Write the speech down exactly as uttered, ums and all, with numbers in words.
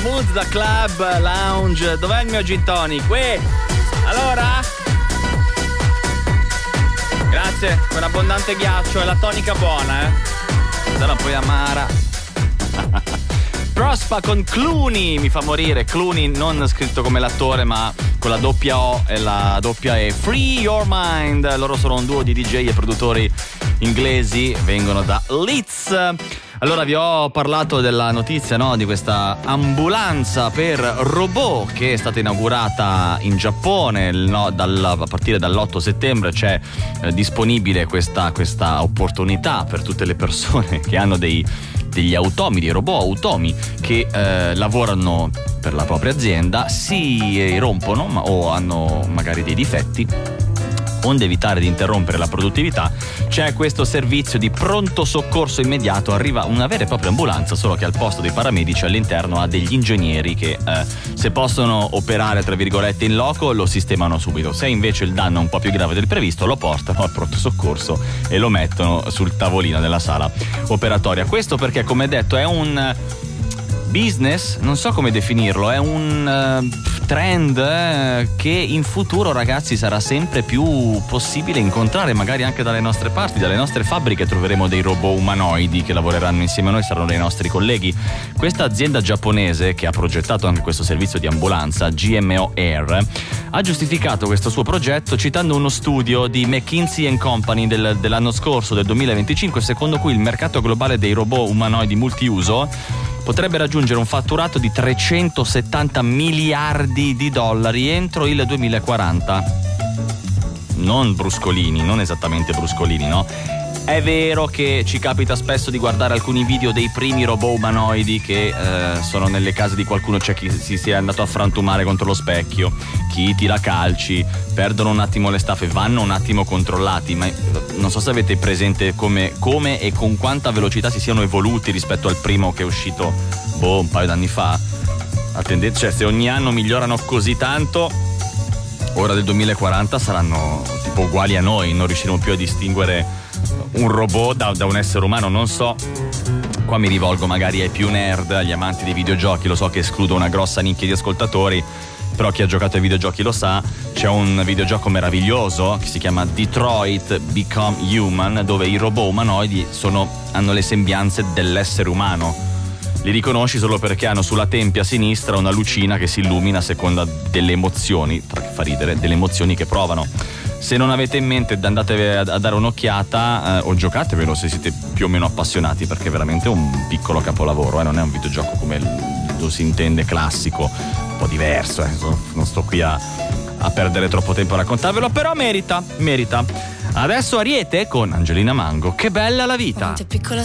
Mood da Club Lounge. Dov'è il mio gin tonic? Qui. Allora? Grazie, con abbondante ghiaccio e la tonica buona, eh. Se no poi amara. Prospa con Clooney, mi fa morire. Clooney non scritto come l'attore, ma con la doppia O e la doppia E. Free Your Mind. Loro sono un duo di D J e produttori inglesi, vengono da Leeds. Allora vi ho parlato della notizia, no, di questa ambulanza per robot che è stata inaugurata in Giappone, no, dal, a partire dall'otto settembre c'è eh, disponibile questa, questa opportunità per tutte le persone che hanno dei, degli automi, dei robot automi che eh, lavorano per la propria azienda, si rompono ma, o hanno magari dei difetti. Onde evitare di interrompere la produttività, c'è questo servizio di pronto soccorso immediato. Arriva una vera e propria ambulanza, solo che al posto dei paramedici all'interno ha degli ingegneri che eh, se possono operare tra virgolette in loco lo sistemano subito. Se invece il danno è un po' più grave del previsto, lo portano al pronto soccorso e lo mettono sul tavolino della sala operatoria. Questo perché, come detto, è un business, non so come definirlo, è un uh, trend eh, che in futuro, ragazzi, sarà sempre più possibile incontrare, magari anche dalle nostre parti, dalle nostre fabbriche troveremo dei robot umanoidi che lavoreranno insieme a noi, saranno dei nostri colleghi. Questa azienda giapponese che ha progettato anche questo servizio di ambulanza, G M O Air, ha giustificato questo suo progetto citando uno studio di McKinsey and Company del, dell'anno scorso, del duemilaventicinque, secondo cui il mercato globale dei robot umanoidi multiuso potrebbe raggiungere un fatturato di trecentosettanta miliardi di dollari entro il duemilaquaranta. Non bruscolini, non esattamente bruscolini, no? È vero che ci capita spesso di guardare alcuni video dei primi robot umanoidi che eh, sono nelle case di qualcuno, c'è chi si, si è andato a frantumare contro lo specchio, chi tira calci, perdono un attimo le staffe, vanno un attimo controllati, ma non so se avete presente come, come e con quanta velocità si siano evoluti rispetto al primo che è uscito boh, un paio d'anni fa. Attendete, cioè se ogni anno migliorano così tanto, ora del duemilaquaranta saranno tipo uguali a noi, non riusciremo più a distinguere un robot da, da un essere umano. Non so, qua mi rivolgo magari ai più nerd, agli amanti dei videogiochi, lo so che escludo una grossa nicchia di ascoltatori, però chi ha giocato ai videogiochi lo sa. C'è un videogioco meraviglioso che si chiama Detroit Become Human, dove i robot umanoidi sono, hanno le sembianze dell'essere umano. Li riconosci solo perché hanno sulla tempia sinistra una lucina che si illumina a seconda delle emozioni, tra che fa ridere, delle emozioni che provano. Se non avete in mente, andate a dare un'occhiata eh, o giocatevelo se siete più o meno appassionati, perché è veramente un piccolo capolavoro, eh? Non è un videogioco come lo si intende classico, un po' diverso, eh? Non sto qui a, a perdere troppo tempo a raccontarvelo, però merita, merita. Adesso Ariete con Angelina Mango, che bella la vita. Quanto è piccola